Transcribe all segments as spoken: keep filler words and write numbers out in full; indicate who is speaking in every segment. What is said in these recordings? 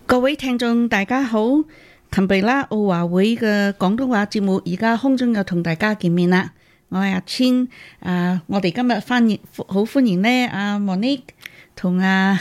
Speaker 1: 各位聽眾大家好，坎培拉奧華會嘅廣東話節目而家空中又同大家見面啦。我係阿千，啊，我哋今日歡迎好歡迎呢阿 Monique 同阿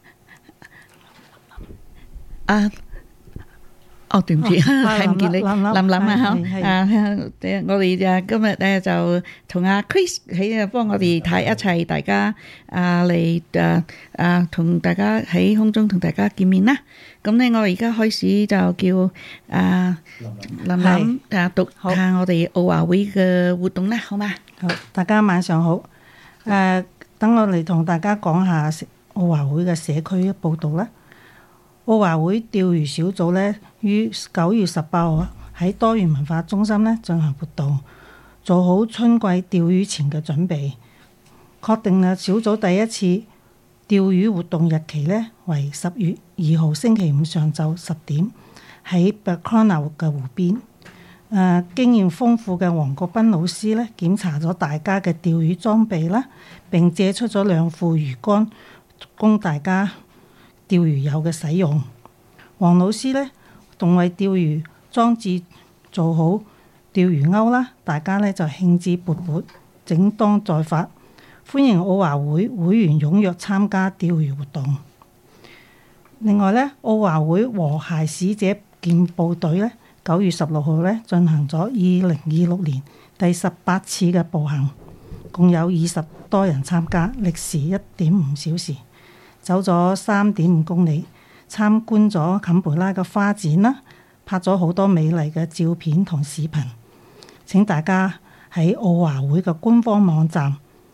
Speaker 1: 阿哦，對唔住，睇唔見你，諗諗啊嚇，啊，我哋啊今日咧就同阿 Chris 喺啊幫我哋睇一齊，大家啊嚟啊啊同大家喺空中同大家見面啦。咁咧，我而家開始就叫啊林林啊讀下我哋奧華會嘅活動啦，好嗎？
Speaker 2: 好，大家晚上好。誒，等我嚟同大家講下奧華會嘅社區報導啦。奧華會釣魚小組咧，於九月十八號喺多元文化中心咧進行活動，做好春季釣魚前嘅準備。確定啦，小組第一次釣魚活動日期咧為十月二號星期五上晝十點，喺 Bacona 嘅湖邊。誒、呃，經驗豐富嘅黃國斌老師咧檢查咗大家嘅釣魚裝備啦，並借出咗兩副魚竿供大家釣魚友嘅使用。黃老師呢，仲為釣魚裝置做好釣魚鈎啦，大家呢就興致勃勃，整裝待發。歡迎奧華會會員踴躍參加釣魚活動。另外呢，奧華會和諧使者健步隊呢，九月十六號呢進行咗二零二六年第十八次嘅步行，共有二十多人參加，歷時一點五小時。走咗三點五公里，參觀咗坎培拉嘅花展啦，拍咗好多美麗嘅照片同視頻。請大家喺奧華會嘅官方網站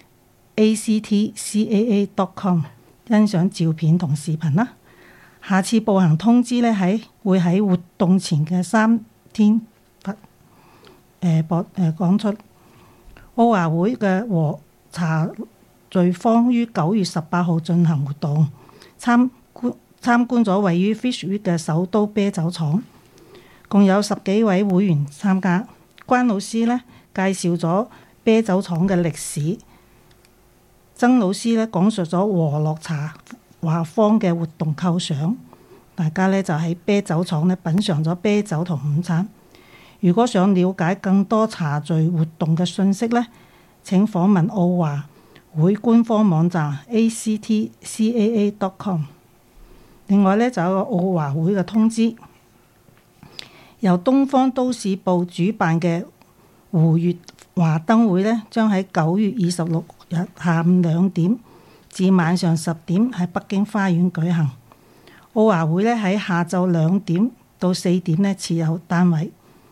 Speaker 2: a c t c a a dot com 欣賞照片同視頻啦。下次步行通知咧喺會喺活動前嘅三天發誒播誒講出。奧華會嘅和茶聚坊於九月十八號進行活動，參觀參觀咗位於 Fishwick 嘅首都啤酒廠，共有十幾位會員參加。關老師呢介紹咗啤酒廠嘅歷史，曾老師呢講述咗和樂茶話坊嘅活動構想，大家呢就喺啤酒廠呢品嚐咗啤酒同午餐。如果想了解更多茶聚活動嘅信息呢，請訪問奧華會官方網站 a c t c a a dot com。 另外呢，就有個奧華會嘅通知，由東方都市報主辦嘅湖月華燈會呢，將喺九月二十六日下午兩點至晚上十點喺北京花園舉行。奧華會呢喺下晝兩點到四點呢設有單位。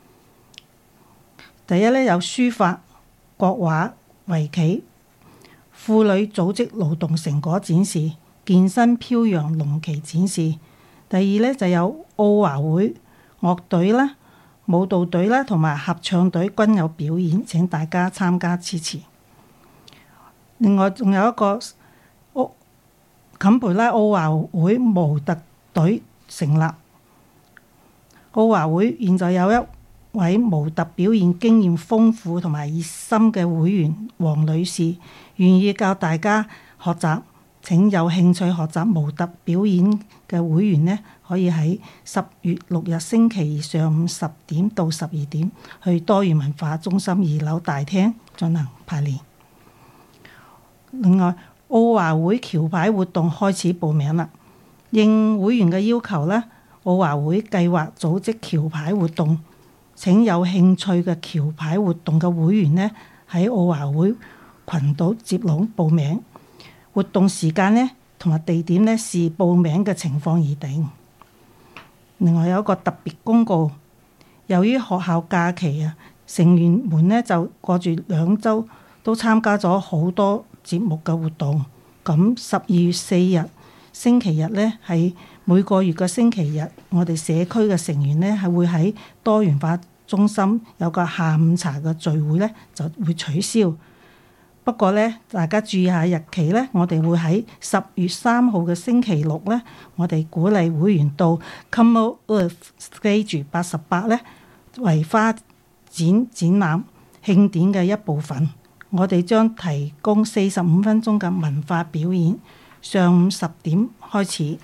Speaker 2: 第一呢，有書法、國畫、圍棋、婦女組織勞動成果展示、健身飄揚龍旗展示。第二呢，就有奧華會樂隊啦、舞蹈隊啦同埋合唱隊均有表演，請大家參加支持。另外仲有一個奧坎培拉奧華會模特隊成立。奧華會現在有一位模特表演經驗豐富同埋熱心嘅會員黃女士，願意教大家學習。請有興趣學習模特表演嘅會員呢，可以喺十月六日星期二上午十點到十二點去多元文化中心二樓大廳進行排練。另外，奧華會橋牌活動開始報名啦。應會員嘅要求呢，奧華會計劃組織橋牌活動。請有興趣嘅橋牌活動嘅會員呢，喺奧華會群組接龍報名。活動時間呢同埋地點呢視報名嘅情況而定。另外有一個特別公告，由於學校假期啊，成員們呢就過住兩週都參加咗好多節目嘅活動。咁十二月四日星期日呢，係每個月嘅星期日，我哋社區嘅成員呢係會喺多元化中心有個下午茶嘅聚會呢就會取消。不過呢，大家注意下日期呢，我哋會喺十月三號嘅星期六呢，我哋鼓勵會員到 Commonwealth Stage 八十八呢為花展展覽慶典嘅一部分。我哋將提供四十五分鐘嘅文化表演，上午十點開始。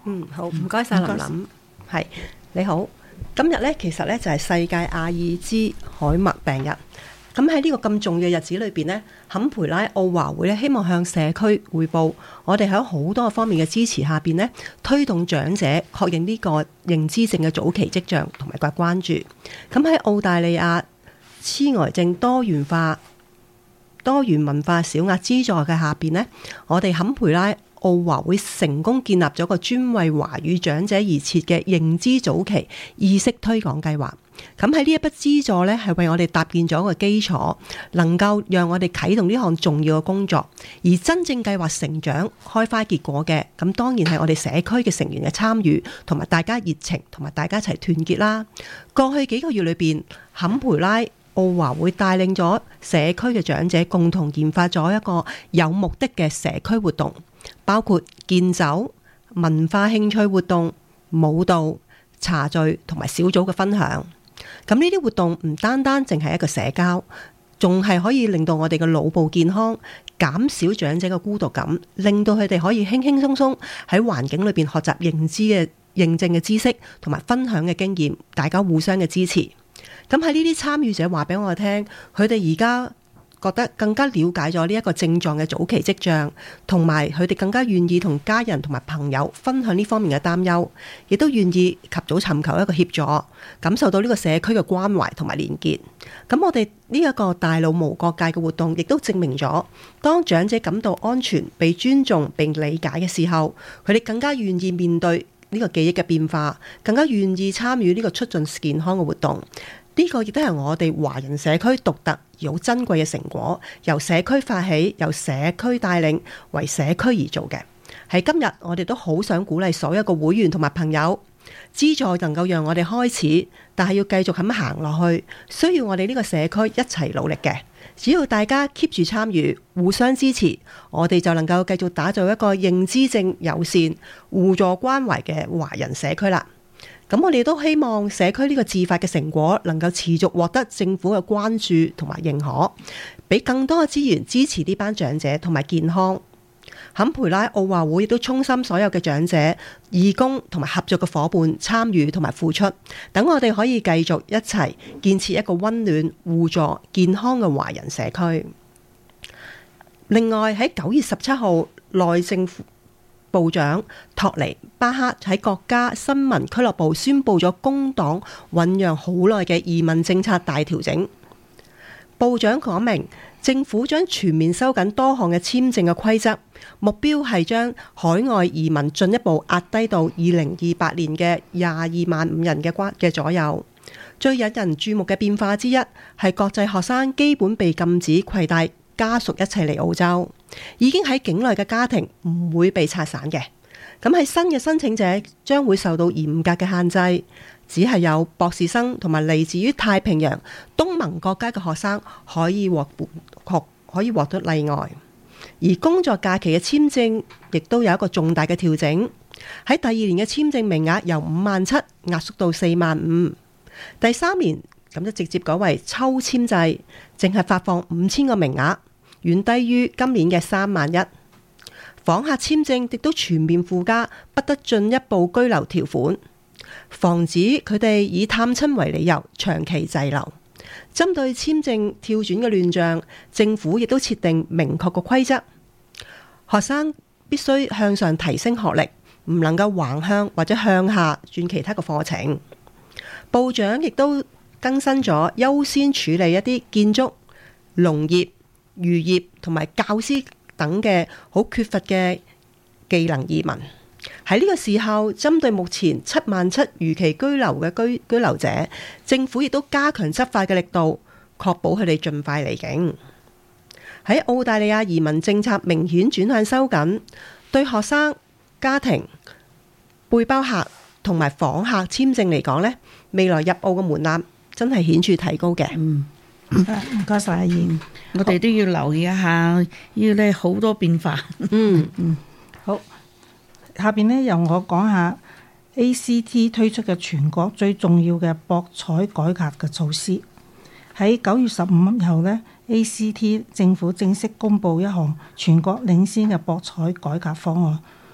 Speaker 3: 嗯，好，唔該晒琳琳。係，你好，今日咧其實咧就係世界阿爾茲海默病日。咁喺呢個咁重要嘅日子裏邊呢，坎培拉奧華會咧希望向社區匯報，我哋喺好多方面嘅支持下邊呢，推動長者確認呢個認知症嘅早期跡象同埋個關注。咁喺澳大利亞痴呆症多元化、多元文化小額資助嘅下邊呢，我哋坎培拉奧華會成功建立咗個專為華語長者而設嘅認知早期意識推廣計劃。咁喺呢一筆資助呢，係為我哋搭建咗個基礎，能夠讓我哋啟動呢項重要嘅工作。而真正計劃成長、開花結果嘅，咁當然係我哋社區嘅成員嘅參與，同埋大家熱情，同埋大家一齊團結啦。過去幾個月裏邊，坎培拉奧華會帶領咗社區嘅長者共同研發咗一個有目的嘅社區活動，包括健走、文化興趣活動、舞蹈、茶聚同埋小組嘅分享。咁呢啲活動唔單單淨係一個社交，仲係可以令到我哋嘅腦部健康，減少長者嘅孤獨感，令到佢哋可以輕輕鬆鬆喺環境裏邊學習認知嘅認證嘅知識，同埋分享嘅經驗，大家互相嘅支持。咁喺呢啲參與者話俾我聽，佢哋而家覺得更加了解咗呢一個症狀嘅早期跡象，同埋佢哋更加願意同家人同埋朋友分享呢方面嘅擔憂，亦都願意及早尋求一個協助，感受到呢個社區嘅關懷同埋連結。咁我哋呢一個大腦無國界嘅活動，亦都證明咗，當長者感到安全、被尊重並理解嘅時候，佢哋更加願意面對呢個記憶嘅變化，更加願意參與呢個促進健康嘅活動。呢個亦都係我哋華人社區獨特而好珍貴嘅成果，由社區發起，由社區帶領，為社區而做嘅。喺今日，我哋都好想鼓勵所有嘅會員同埋朋友，資助能夠讓我哋開始，但係要繼續咁行落去，需要我哋呢個社區一齊努力嘅。只要大家 keep 住參與，互相支持，我哋就能夠繼續打造一個認知症友善、互助關懷嘅華人社區啦。咁我哋都希望社區呢個自發嘅成果能夠持續獲得政府嘅關注同埋認可，俾更多嘅資源支持呢班長者同埋健康。坎培拉奧華會亦都衷心所有嘅長者、義工同埋合作嘅夥伴參與同埋付出，等我哋可以繼續一齊建設一個溫暖、互助、健康嘅華人社區。另外喺九月十七號，內政府部長托尼巴克喺國家新聞俱樂部宣布咗工黨醞釀好耐嘅移民政策大調整。部長講明，政府將全面收緊多項嘅簽證嘅規則，目標係將海外移民進一步壓低到二零二八年嘅廿二萬五人嘅關嘅左右。最引人注目嘅變化之一係國際學生基本被禁止攜帶家屬一齊嚟澳洲，已經喺境內嘅家庭唔會被拆散嘅。咁喺新嘅申請者將會受到嚴格嘅限制，只係有博士生同埋嚟自於太平洋、東盟國家嘅學生可以獲獲可以獲得例外。而工作假期嘅簽證亦都有一個重大嘅調整，喺第二年嘅簽證名額由五萬七壓縮到四萬五，第三年咁就直接改為抽簽制，淨係發放五千個名額，遠低於今年嘅三萬一。訪客簽證亦都全面附加不得進一步居留條款，防止佢哋以探親為理由長期滯留。針對簽證跳轉嘅亂象，政府亦都設定明確嘅規則，學生必須向上提升學歷，唔能夠橫向或者向下轉其他嘅課程。部長亦都更新咗優先處理一啲建築、農業、漁業同埋教師等嘅好缺乏嘅技能移民。喺呢個時候，針對目前七萬七逾期居留嘅居居留者，政府亦都加強執法嘅力度，確保佢哋盡快離境。喺澳大利亞移民政策明顯轉向收緊，對學生、家庭、背包客同埋訪客簽證嚟講呢，未來入澳嘅門檻真係顯著提高嘅。
Speaker 2: 嗯，唔該晒阿燕，
Speaker 1: 我哋都要留意一下，要咧好多變化。
Speaker 3: 嗯
Speaker 2: 嗯，好。下邊呢，由我講下 A C T 推出嘅全國最重要嘅博彩改革嘅措施。喺九月十五日後呢， A C T 政府正式公布一項全國領先嘅博彩改革方案，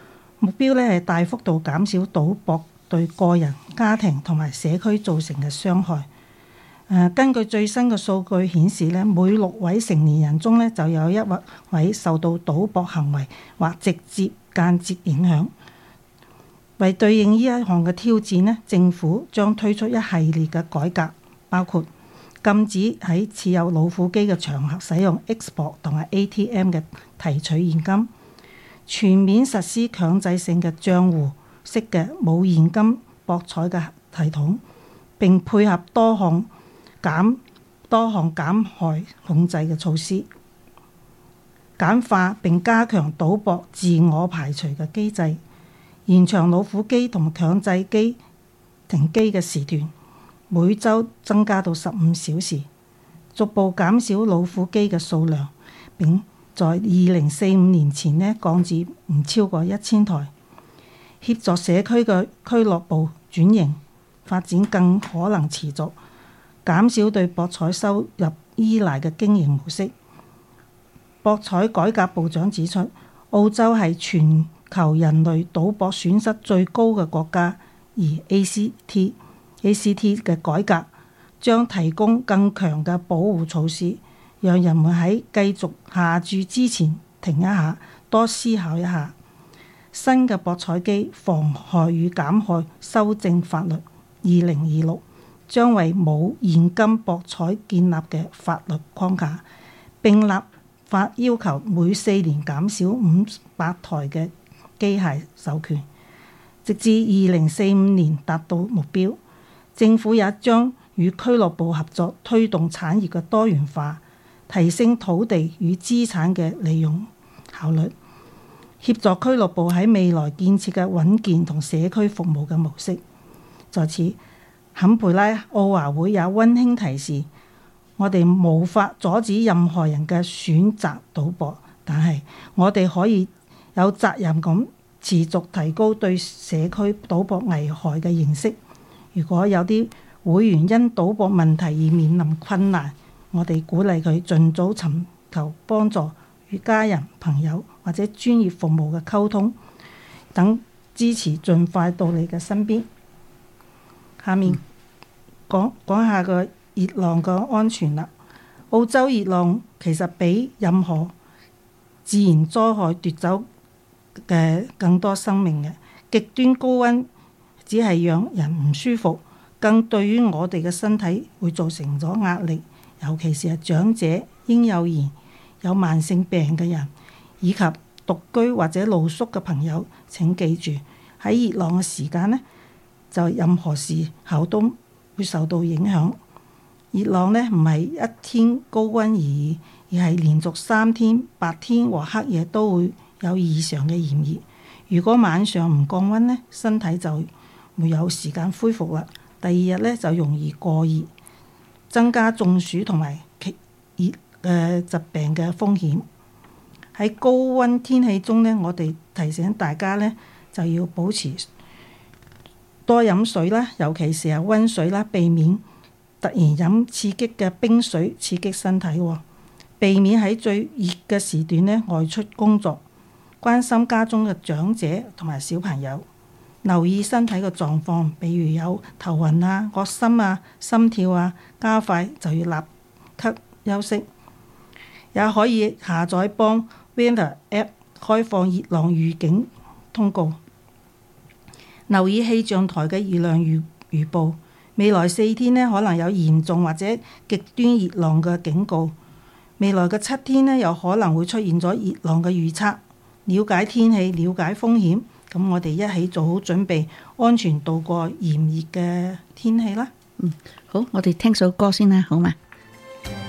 Speaker 2: 目標咧係大幅度減少賭博對個人、家庭同埋社區造成嘅傷害。誒，根據最新嘅數據顯示咧，每六位成年人中咧就有一位受到賭博行為或直接間接影響。為對應呢一項嘅挑戰咧，政府將推出一系列嘅改革，包括禁止喺持有老虎機嘅場合使用 X 博同埋 A T M 嘅提取現金，全面實施強制性嘅賬戶式嘅冇現金博彩嘅系統，並配合多項減多項減害控制嘅措施，簡化並加強賭博自我排除嘅機制，延長老虎機同強制機停機嘅時段，每週增加到十五小時，逐步減少老虎機嘅數量，並在二零四五年前呢降至唔超過一千台，協助社區嘅俱樂部轉型發展，更可能持續減少對博彩收入依賴嘅經營模式。博彩改革部長指出，澳洲係全求人類賭博損失最高嘅國家，而 A C T A C T 嘅改革將提供更強嘅保護措施，讓人們喺繼續下注之前停一下，多思考一下。新嘅博彩機妨害與減害修正法律二零二六將為冇現金博彩建立嘅法律框架，並立法要求每四年減少五百台嘅機械授權，直至二零四五年達到目標。政府也將與俱樂部合作，推動產業嘅多元化，提升土地與資產嘅利用效率，協助俱樂部喺未來建設嘅穩健同社區服務嘅模式。在此，坎培拉奧華會也溫馨提示，我哋無法阻止任何人嘅選擇賭博，但係我哋可以有責任咁持續提高對社區賭博危害嘅認識。如果有啲會員因賭博問題而面臨困難，我哋鼓勵佢盡早尋求幫助，與家人、朋友或者專業服務嘅溝通，等支持盡快到你嘅身邊。下面講講下個熱浪嘅安全啦。澳洲熱浪其實比任何自然災害奪走嘅更多生命嘅。極端高溫只係讓人唔舒服，更對於我哋嘅身體會造成咗壓力，尤其是係長者、嬰幼兒、有慢性病嘅人，以及獨居或者露宿嘅朋友。請記住，喺熱浪嘅時間呢，就任何時候都會受到影響。熱浪呢唔係一天高溫而已，而係連續三天白天和黑夜都會有異常嘅炎熱。如果晚上唔降溫呢，身體就沒有時間恢復啦。第二日呢就容易過熱，增加中暑同埋熱誒疾病嘅風險。喺高溫天氣中呢，我哋提醒大家呢就要保持多飲水啦，尤其是係溫水啦，避免突然飲刺激嘅冰水刺激身體喎。避免喺最熱嘅時段呢外出工作。關心家中嘅長者同埋小朋友，留意身體嘅狀況，比如有頭暈啊、惡心啊、心跳啊加快，就要立刻休息。也可以下載幫 Weather App 開放熱浪預警通告，留意氣象台嘅熱量預預報。未來四天呢可能有嚴重或者極端熱浪嘅警告，未來嘅七天呢有可能會出現咗熱浪嘅預測。了解天氣，了解風險，咁我哋一起做好準備，安全度過炎熱嘅天氣啦。
Speaker 1: 嗯，好，我哋聽首歌先啦，好嘛？